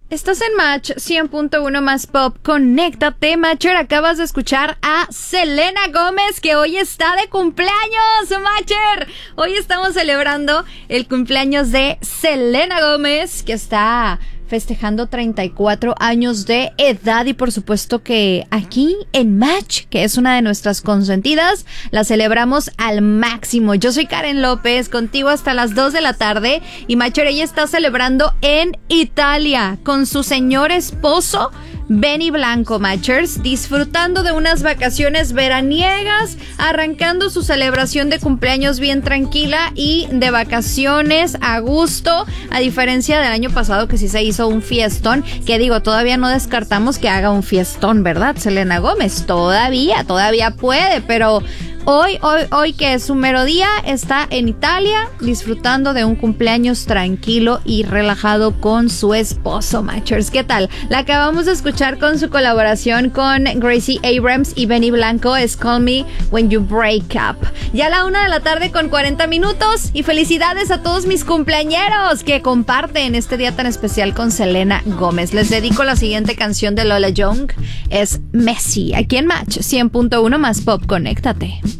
Estás en Match 100.1 más Pop. Conéctate, Matcher. Acabas de escuchar a Selena Gómez, que hoy está de cumpleaños, Matcher. Hoy estamos celebrando el cumpleaños de Selena Gómez, que está festejando 34 años de edad, y por supuesto que aquí en Match, que es una de nuestras consentidas, la celebramos al máximo. Yo soy Karen López, contigo hasta las 2 de la tarde, y Matcher, ella está celebrando en Italia con su señor esposo Benny Blanco, Matchers, disfrutando de unas vacaciones veraniegas, arrancando su celebración de cumpleaños bien tranquila y de vacaciones a gusto, a diferencia del año pasado que sí se hizo un fiestón, que digo, todavía no descartamos que haga un fiestón, ¿verdad? Selena Gómez, todavía puede, pero Hoy que es su mero día, está en Italia disfrutando de un cumpleaños tranquilo y relajado con su esposo, Matchers. ¿Qué tal? La acabamos de escuchar con su colaboración con Gracie Abrams y Benny Blanco, es Call Me When You Break Up. Ya a la 1 de la tarde con 40 minutos, y felicidades a todos mis cumpleañeros que comparten este día tan especial con Selena Gómez. Les dedico la siguiente canción de Lola Young, es Messi, aquí en Match 100.1 más Pop. Conéctate.